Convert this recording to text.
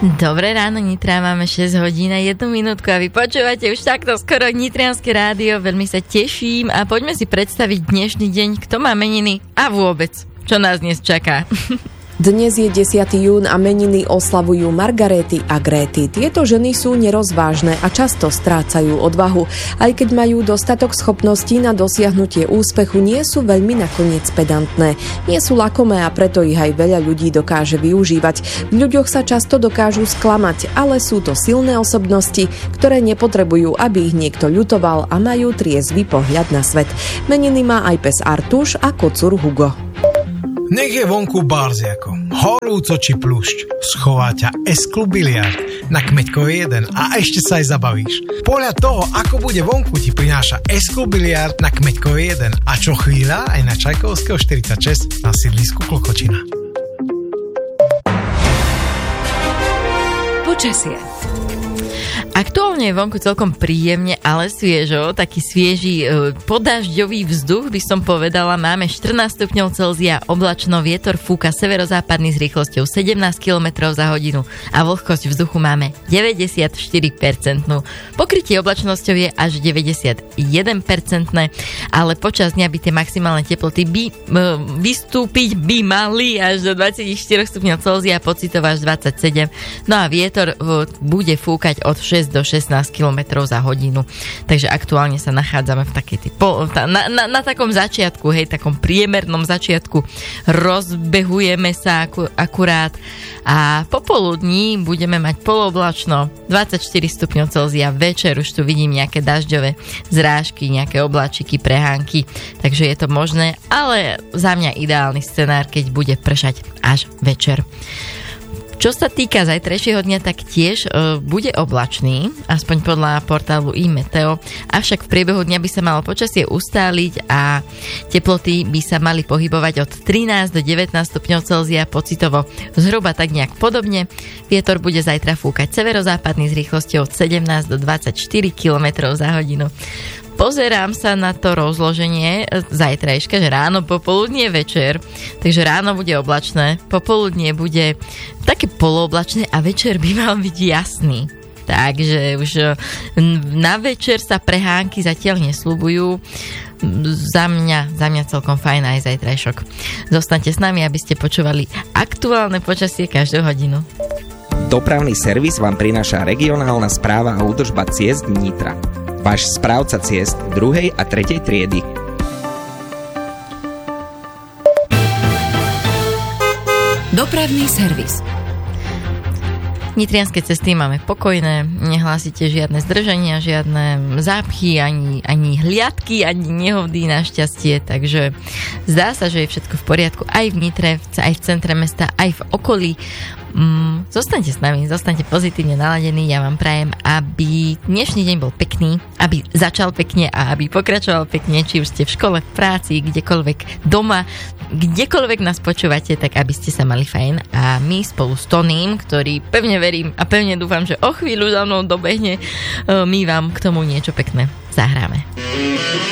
Dobré ráno, Nitra, máme 6 hodín a 1 minútku a vy počúvate už takto skoro Nitrianske rádio, veľmi sa teším a poďme si predstaviť dnešný deň, kto má meniny a vôbec, čo nás dnes čaká. Dnes je 10. jún a meniny oslavujú Margaréty a Gréty. Tieto ženy sú nerozvážne a často strácajú odvahu. Aj keď majú dostatok schopností na dosiahnutie úspechu, nie sú veľmi nakoniec pedantné. Nie sú lakomé a preto ich aj veľa ľudí dokáže využívať. V ľuďoch sa často dokážu sklamať, ale sú to silné osobnosti, ktoré nepotrebujú, aby ich niekto ľutoval a majú triezvy pohľad na svet. Meniny má aj pes Artuš a kocúr Hugo. Nech je vonku barziako, horúco či plušť, schová ťa S-klub biliard na Kmeďkovej 1 a ešte sa aj zabavíš. Podľa toho, ako bude vonku, ti prináša S-klub biliard na Kmeďkovej 1 a čo chvíľa aj na Čajkovského 46 na sídlisku Klokočina. Počasie. Aktuálne je vonku celkom príjemne, ale sviežo, taký svieži podažďový vzduch, by som povedala. Máme 14 stupňov Celzia, oblačno, vietor fúka severozápadný s rýchlosťou 17 km za hodinu a vlhkosť vzduchu máme 94%. Pokrytie oblačnosťou je až 91%, ale počas dňa by tie maximálne teploty vystúpiť by mali až do 24 stupňov Celzia, pocitovo až 27. No a vietor bude fúkať od 6 do 16 km za hodinu. Takže aktuálne sa nachádzame v takej na takom začiatku, takom priemernom začiatku. Rozbehujeme sa akurát a popoludní budeme mať polooblačno 24 stupňov Celzia. Večer už tu vidím nejaké dažďové zrážky, nejaké obláčiky, prehánky. Takže je to možné, ale za mňa ideálny scenár, keď bude pršať až večer. Čo sa týka zajtrajšieho dňa, tak tiež bude oblačný, aspoň podľa portálu iMeteo, avšak v priebehu dňa by sa malo počasie ustáliť a teploty by sa mali pohybovať od 13 do 19 stupňov Celzia, pocitovo zhruba tak nejak podobne. Vietor bude zajtra fúkať severozápadný s rýchlosťou od 17 do 24 km za hodinu. Pozerám sa na to rozloženie zajtrajška, že ráno, popoludnie, večer. Takže ráno bude oblačné, popoludnie bude také polooblačné a večer by mal byť jasný. Takže už na večer sa prehánky zatiaľ nesľubujú. Za mňa celkom fajn aj zajtrajšok. Zostaňte s nami, aby ste počúvali aktuálne počasie každú hodinu. Dopravný servis vám prináša regionálna správa a údržba ciest Nitra. Váš správca ciest 2. a 3. triedy. Dopravný servis. Nitrianske cesty máme pokojné, nehlásite žiadne zdržania, žiadne zápchy, ani hliadky, ani nehody našťastie, takže zdá sa, že je všetko v poriadku aj v Nitre, aj v centre mesta, aj v okolí. Zostaňte s nami, zostaňte pozitívne naladení, ja vám prajem, aby dnešný deň bol pekný, aby začal pekne a aby pokračoval pekne, či už ste v škole, v práci, kdekoľvek doma, kdekoľvek nás počúvate, tak aby ste sa mali fajn a my spolu s Toným, ktorý pevne verím a pevne dúfam, že o chvíľu za mnou dobehne, my vám k tomu niečo pekné zahráme.